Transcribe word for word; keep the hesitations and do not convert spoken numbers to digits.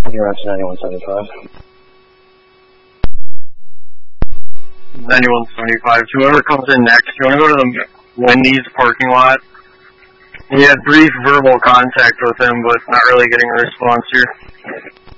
You're on to ninety-one seventy-five. ninety-one seventy-five. Whoever comes in next, you want to go to the Wendy's parking lot? We had brief verbal contact with him, but not really getting a response here.